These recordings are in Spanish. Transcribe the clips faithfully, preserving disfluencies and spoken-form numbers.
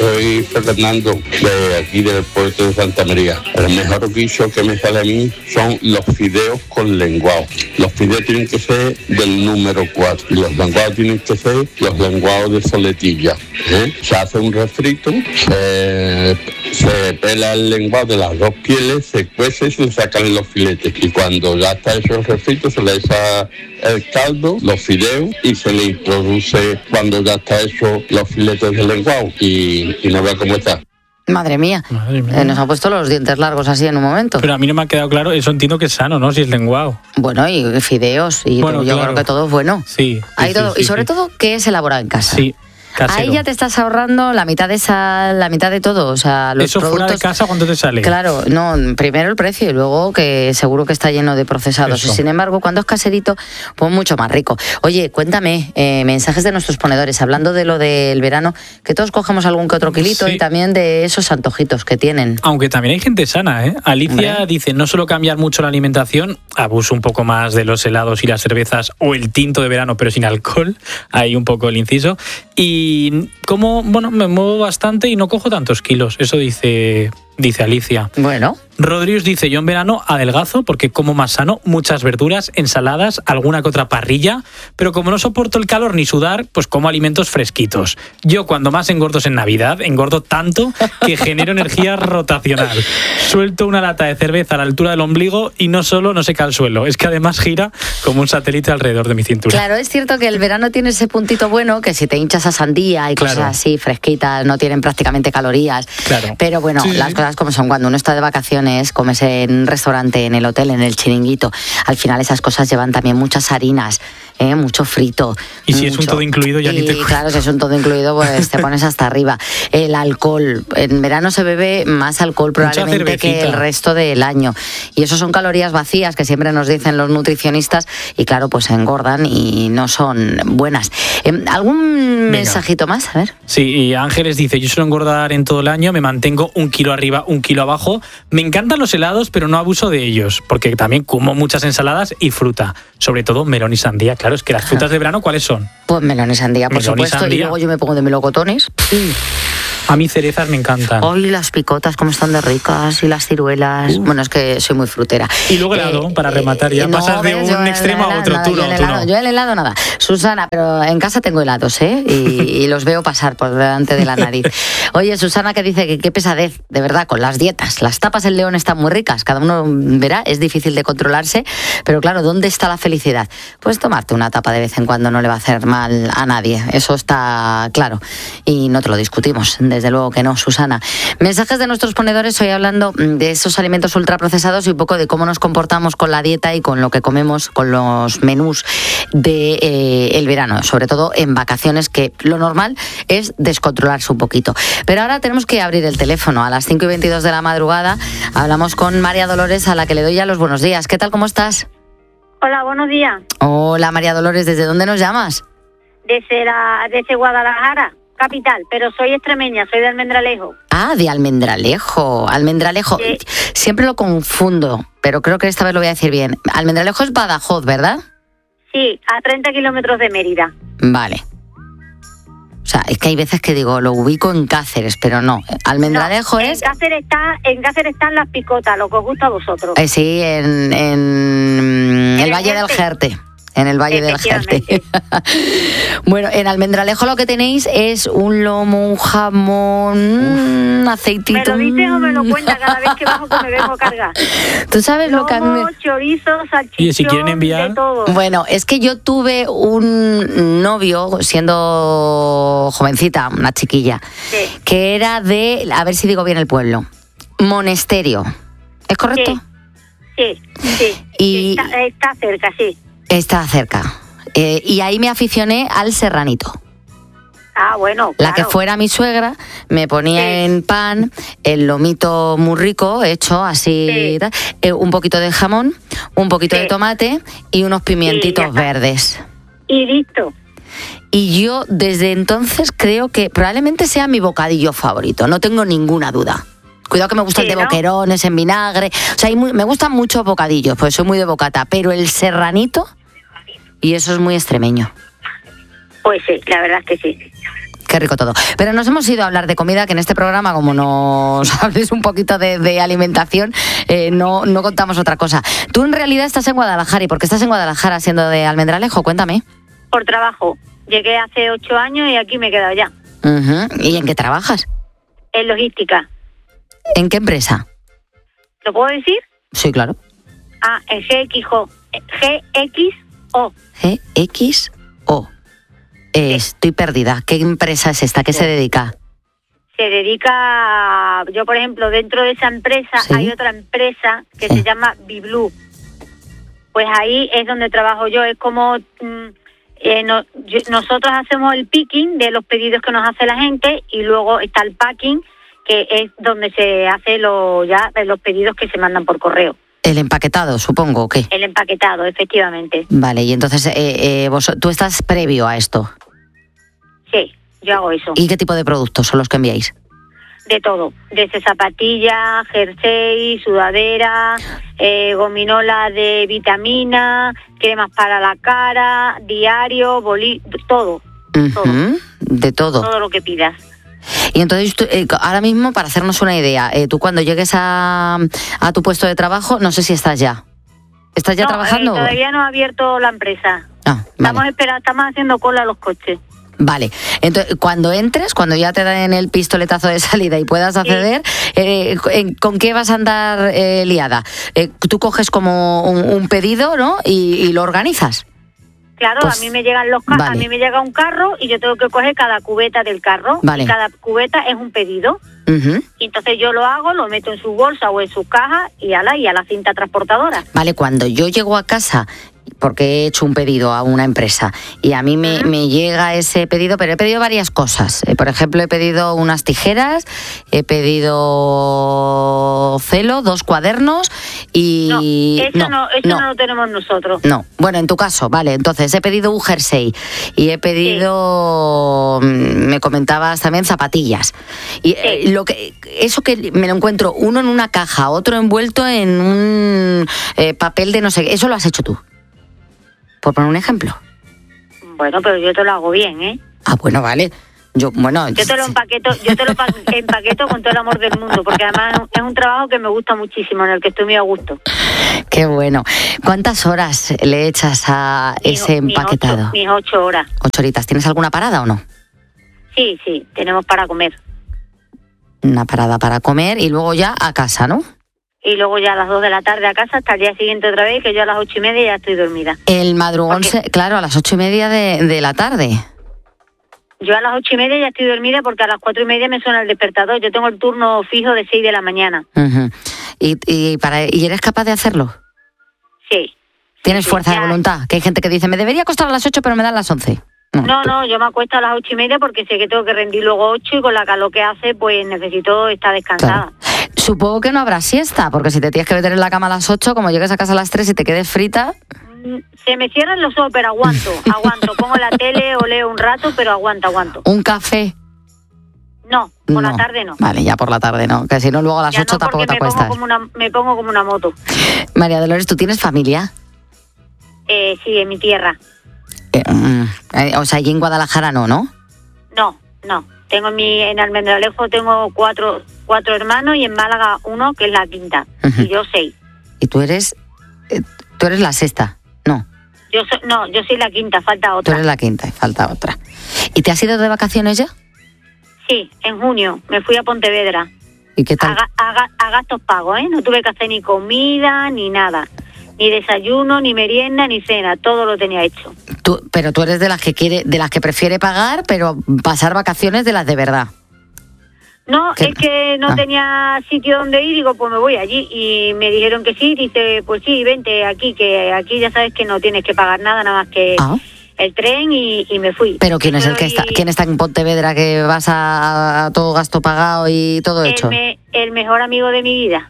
soy Fernando, de aquí del puerto de Santa María. El mejor guiso que me sale a mí son los fideos con lenguado. Los fideos tienen que ser del número cuatro. Los lenguados tienen que ser los lenguados de soletilla. ¿eh? Se hace un refrito, se, se pela el lenguado de las dos pieles, se cuece y se le sacan los filetes. Y cuando ya está hecho el refrito, se le echa el caldo, los fideos, y se le introduce cuando ya está hecho los filetes de lenguado. Y, y no vea cómo está. Madre mía, Madre mía. Eh, nos ha puesto los dientes largos así en un momento. Pero a mí no me ha quedado claro, eso entiendo que es sano, ¿no? Si es lenguado. Bueno, y fideos, y bueno, yo claro. creo que todo es bueno. Sí. sí Hay todo, sí, y sobre sí. todo que es elaborado en casa. Sí. Casero. Ahí ya te estás ahorrando la mitad de esa, la mitad de todo, o sea, los ¿Eso productos, fuera de casa cuánto te sale? Claro, no, primero el precio y luego que seguro que está lleno de procesados. Eso. Y sin embargo, cuando es caserito, pues mucho más rico. Oye, cuéntame, eh, mensajes de nuestros ponedores, hablando de lo del verano, que todos cogemos algún que otro kilito sí. y también de esos antojitos que tienen. Aunque también hay gente sana, ¿eh? Alicia Hombre. dice, no solo cambiar mucho la alimentación, abuso un poco más de los helados y las cervezas o el tinto de verano, pero sin alcohol, ahí un poco el inciso. Y como, bueno, me muevo bastante y no cojo tantos kilos, eso dice, dice Alicia. Bueno. Rodríguez dice, yo en verano adelgazo porque como más sano, muchas verduras, ensaladas, alguna que otra parrilla, pero como no soporto el calor ni sudar, pues como alimentos fresquitos. Yo cuando más engordo es en Navidad, engordo tanto que genero energía rotacional. Suelto una lata de cerveza a la altura del ombligo y no solo no se cae al suelo, es que además gira como un satélite alrededor de mi cintura. Claro, es cierto que el verano tiene ese puntito bueno, que si te hinchas a sandía y claro. cosas así fresquitas, no tienen prácticamente calorías. Claro. Pero bueno, sí. las cosas como son, cuando uno está de vacaciones, comes en un restaurante, en el hotel, en el chiringuito, al final esas cosas llevan también muchas harinas, ¿eh? mucho frito. Y si mucho. es un todo incluido ya y, ni te... claro, si es un todo incluido, pues te pones hasta arriba. El alcohol, en verano se bebe más alcohol probablemente que el resto del año. Y eso son calorías vacías que siempre nos dicen los nutricionistas y claro, pues engordan y no son buenas. ¿Algún Venga. mensajito más? A ver. Sí, y Ángeles dice, yo suelo engordar en todo el año, me mantengo un kilo arriba, un kilo abajo. Me encantan los helados, pero no abuso de ellos, porque también como muchas ensaladas y fruta, sobre todo melón y sandía. Claro, es que las frutas de verano, ¿cuáles son? Pues melón y sandía, por melón supuesto, y, sandía. y luego yo me pongo de melocotones. Sí. A mí cerezas me encantan. Hoy las picotas, cómo están de ricas, y las ciruelas. Uh. Bueno, es que soy muy frutera. Y luego helado, eh, para rematar, ya eh, pasas no, de un yo extremo a otro. Nada, tú, yo, no, el tú helado, no. yo el helado nada. Susana, pero en casa tengo helados, ¿eh? Y, y los veo pasar por delante de la nariz. Oye, Susana, que dice que qué pesadez, de verdad, con las dietas. Las tapas en León están muy ricas, cada uno verá, es difícil de controlarse, pero claro, ¿dónde está la felicidad? Pues tomarte una tapa de vez en cuando no le va a hacer mal a nadie, eso está claro. Y no te lo discutimos, desde luego que no, Susana. Mensajes de nuestros ponedores, hoy hablando de esos alimentos ultraprocesados y un poco de cómo nos comportamos con la dieta y con lo que comemos, con los menús de eh, el verano, sobre todo en vacaciones, que lo normal es descontrolarse un poquito. Pero ahora tenemos que abrir el teléfono. A las cinco y veintidós de la madrugada hablamos con María Dolores, a la que le doy ya los buenos días. ¿Qué tal, cómo estás? Hola, buenos días. Hola, María Dolores, ¿desde dónde nos llamas? Desde, la, desde Guadalajara, capital, pero soy extremeña, soy de Almendralejo. Ah, de Almendralejo, Almendralejo. Sí. Siempre lo confundo, pero creo que esta vez lo voy a decir bien. Almendralejo es Badajoz, ¿verdad? Sí, a treinta kilómetros de Mérida. Vale. O sea, es que hay veces que digo, lo ubico en Cáceres, pero no. Almendralejo no, es... En Cáceres, está, en Cáceres están las picotas, lo que os gusta a vosotros. Eh, sí, en, en, en el Valle del Jerte. En el Valle del Jerte. Bueno, en Almendralejo lo que tenéis es un lomo, un jamón, un aceitito. ¿Me lo dices o me lo cuentas cada vez que bajo que me vengo a cargar? ¿Tú sabes lomo, lo que a mí... chorizo, salchichón, y si quieren enviar... de todo. Bueno, es que yo tuve un novio, siendo jovencita, una chiquilla, sí. que era de, a ver si digo bien el pueblo, Monesterio. ¿Es correcto? Sí, sí, sí. Y... Está, está cerca, sí. Está cerca. Eh, y ahí me aficioné al serranito. Ah, bueno, La claro. que fuera mi suegra me ponía sí. en pan el lomito muy rico, hecho así, sí. eh, un poquito de jamón, un poquito sí. de tomate y unos pimientitos sí, verdes. Y listo. Y yo desde entonces creo que probablemente sea mi bocadillo favorito, no tengo ninguna duda. Cuidado que me gustan sí, de ¿no? boquerones en vinagre, o sea, hay muy, me gustan muchos bocadillos, pues soy muy de bocata, pero el serranito, y eso es muy extremeño. Pues sí, la verdad es que sí. Qué rico todo. Pero nos hemos ido a hablar de comida, que en este programa, como nos hables un poquito de, de alimentación, eh, no, no contamos otra cosa. Tú en realidad estás en Guadalajara. ¿Y por qué estás en Guadalajara siendo de Almendralejo? Cuéntame. Por trabajo. Llegué hace ocho años y aquí me he quedado ya. Uh-huh. ¿Y en qué trabajas? En logística. ¿En qué empresa? ¿Lo puedo decir? Sí, claro. Ah, en G X O. G X O. G X O. Eh, estoy perdida. ¿Qué empresa es esta? ¿Qué sí. se dedica? Se dedica, a, yo por ejemplo, dentro de esa empresa ¿sí? hay otra empresa que sí. se llama Biblu. Pues ahí es donde trabajo yo. Es como mm, eh, no, yo, nosotros hacemos el picking de los pedidos que nos hace la gente y luego está el packing, que es donde se hace lo, ya los pedidos que se mandan por correo. El empaquetado, supongo, ¿o qué? El empaquetado, efectivamente. Vale, y entonces eh, eh, vos, tú estás previo a esto. Sí, yo hago eso. ¿Y qué tipo de productos son los que enviáis? De todo, desde zapatillas, jersey, sudadera, eh, gominola de vitamina, cremas para la cara, diario, boli, todo, uh-huh, todo. De todo. Todo lo que pidas. Y entonces, tú, eh, ahora mismo, para hacernos una idea, eh, tú cuando llegues a, a tu puesto de trabajo, no sé si estás ya. ¿Estás ya no, trabajando? Eh, todavía no ha abierto la empresa. Ah, vale. Estamos esperando, estamos haciendo cola a los coches. Vale, entonces cuando entres, cuando ya te den el pistoletazo de salida y puedas acceder, sí. eh, ¿con qué vas a andar eh, liada? Eh, tú coges como un, un pedido, ¿no? Y, y lo organizas. Claro, pues, a mí me llegan los ca- vale. a mí me llega un carro y yo tengo que coger cada cubeta del carro. Vale. Y cada cubeta es un pedido. Uh-huh. Y entonces yo lo hago, lo meto en su bolsa o en su caja y a la y a la cinta transportadora. Vale, cuando yo llego a casa, porque he hecho un pedido a una empresa y a mí me, uh-huh. me llega ese pedido, pero he pedido varias cosas. Eh, por ejemplo, he pedido unas tijeras, he pedido celo, dos cuadernos y... No, eso no, no, eso no. no lo tenemos nosotros. No, bueno, en tu caso, vale, entonces he pedido un jersey y he pedido, sí. me comentabas también zapatillas. Y sí. eh, lo que eso que me lo encuentro uno en una caja, otro envuelto en un eh, papel de no sé qué, eso lo has hecho tú. Por poner un ejemplo. Bueno, pero yo te lo hago bien, ¿eh? Ah, bueno, vale. Yo, bueno, yo te lo empaqueto, yo te lo empaqueto con todo el amor del mundo, porque además es un trabajo que me gusta muchísimo, en el que estoy muy a gusto. Qué bueno. ¿Cuántas horas le echas a mis, ese empaquetado? Mis ocho, mis ocho horas. Ocho horitas. ¿Tienes alguna parada o no? Sí, sí, tenemos para comer. Una parada para comer y luego ya a casa, ¿no? Y luego ya a las dos de la tarde a casa hasta el día siguiente otra vez, que yo a las ocho y media ya estoy dormida. El madrugón, se, claro, a las ocho y media de, de la tarde. Yo a las ocho y media ya estoy dormida porque a las cuatro y media me suena el despertador. Yo tengo el turno fijo de seis de la mañana. Uh-huh. ¿Y, y, para, ¿Y eres capaz de hacerlo? Sí. ¿Tienes sí, fuerza ya. de voluntad? Que hay gente que dice, me debería acostar a las ocho, pero me dan las once. No, no, no, yo me acuesto a las ocho y media porque sé que tengo que rendir luego ocho y con la calor que hace, pues necesito estar descansada. Claro. Supongo que no habrá siesta, porque si te tienes que meter en la cama a las ocho, como llegues a casa a las tres y te quedes frita... Se me cierran los ojos, pero aguanto, aguanto. Pongo la tele o leo un rato, pero aguanto, aguanto. ¿Un café? No, por no. la tarde no. Vale, ya por la tarde no, que si no luego a las ocho no, tampoco te me acuestas. Pongo como una, me pongo como una moto. María Dolores, ¿tú tienes familia? Eh, sí, en mi tierra. Eh, eh, o sea, allí en Guadalajara no, ¿no? No, no. Tengo en, mi, en Almendralejo tengo cuatro, cuatro hermanos y en Málaga uno, que es la quinta. Uh-huh. Y yo seis. ¿Y tú eres, eh, tú eres la sexta? No. Yo so, no, yo soy la quinta, falta otra. Tú eres la quinta y falta otra. ¿Y te has ido de vacaciones ya? Sí, en junio. Me fui a Pontevedra. ¿Y qué tal? A, a, a gastos pagos, ¿eh? No tuve que hacer ni comida, ni nada. Ni desayuno, ni merienda, ni cena. Todo lo tenía hecho. Tú, pero tú eres de las que quiere, de las que prefiere pagar, pero pasar vacaciones de las de verdad. No, ¿Qué? Es que no ah. tenía sitio donde ir, digo, pues me voy allí. Y me dijeron que sí, dice, pues sí, vente aquí, que aquí ya sabes que no tienes que pagar nada, nada más que ah. el tren y, y me fui. ¿Pero quién es el que está, quién está en Pontevedra que vas a, a todo gasto pagado y todo el hecho? Me, el mejor amigo de mi vida.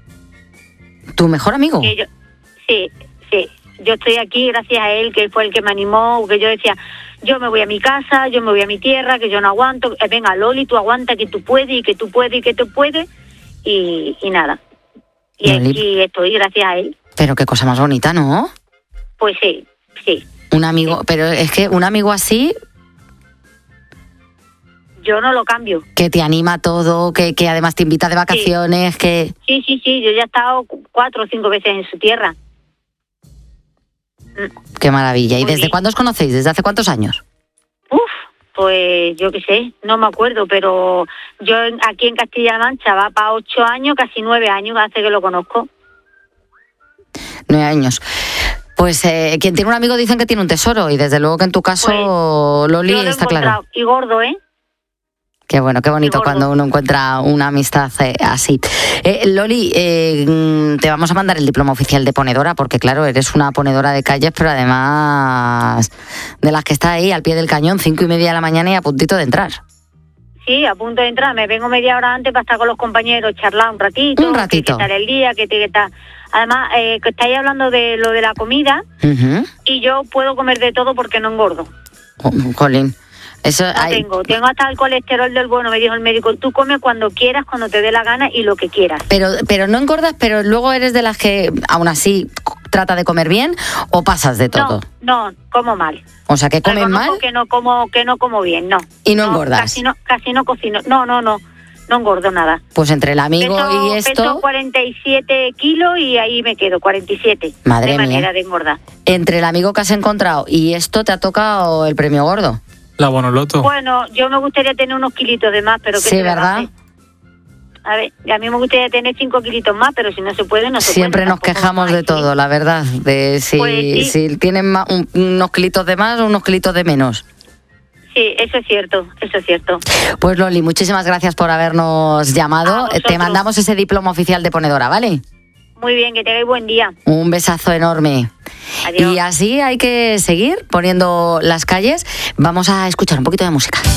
¿Tu mejor amigo? Que yo, sí, sí. Yo estoy aquí gracias a él, que fue el que me animó, que yo decía, yo me voy a mi casa, yo me voy a mi tierra, que yo no aguanto. Eh, venga, Loli, tú aguanta, que tú puedes, y que tú puedes, y que tú puedes. Y, y nada. Y Loli. Aquí estoy gracias a él. Pero qué cosa más bonita, ¿no? Pues sí, sí. Un amigo, sí. Pero es que un amigo así... yo no lo cambio. Que te anima todo, que, que además te invita de vacaciones, sí. que... Sí, sí, sí, yo ya he estado cuatro o cinco veces en su tierra. Qué maravilla. ¿Y Muy desde bien. cuándo os conocéis? ¿Desde hace cuántos años? Uf, pues yo qué sé, no me acuerdo, pero yo en- aquí en Castilla-La Mancha va para ocho años, casi nueve años, hace que lo conozco. Nueve años. Pues eh, quien tiene un amigo dicen que tiene un tesoro y desde luego que en tu caso, Pues, Loli, Yo lo he está claro. encontrado. Y gordo, ¿eh? Qué bueno, qué bonito gordo. cuando uno encuentra una amistad eh, así. Eh, Loli, eh, mm, te vamos a mandar el diploma oficial de ponedora porque, claro, eres una ponedora de calles, pero además de las que está ahí al pie del cañón, cinco y media de la mañana y a puntito de entrar. Sí, a punto de entrar. Me vengo media hora antes para estar con los compañeros, charlar un ratito. Un ratito. Que, que tal el día, que, que tal. Además, eh, que estáis hablando de lo de la comida Uh-huh. y yo puedo comer de todo porque no engordo. Oh, Colín. Eso, No ay, tengo. Tengo hasta el colesterol del bueno, me dijo el médico. Tú comes cuando quieras, cuando te dé la gana y lo que quieras. pero, pero no engordas, pero luego eres de las que aún así trata de comer bien o pasas de todo. No, no, como mal. O sea, que comes Reconozco mal que no como, que no como bien, no. y no engordas. Casi no, casi no cocino. No, no, no. No engordo nada. Pues entre el amigo peso, y esto, peso cuarenta y siete kilos y ahí me quedo, cuarenta y siete. Madre de mía. manera de engordar. entre el amigo que has encontrado y esto te ha tocado el premio gordo. La Bonoloto. Bueno, yo me gustaría tener unos kilitos de más, pero ¿qué Sí, se le ¿verdad? va a hacer? A ver, a mí me gustaría tener cinco kilitos más, pero si no se puede, no se Siempre puede. nos Tampoco quejamos hay de que- todo, la verdad. De si, Pues sí. si tienen ma- un- unos kilitos de más o unos kilitos de menos. Sí, eso es cierto, eso es cierto. Pues Loli, muchísimas gracias por habernos llamado. A vosotros. Te mandamos ese diploma oficial de ponedora, ¿vale? Muy bien, que tengáis buen día. Un besazo enorme. Adiós. Y así hay que seguir poniendo las calles. Vamos a escuchar un poquito de música.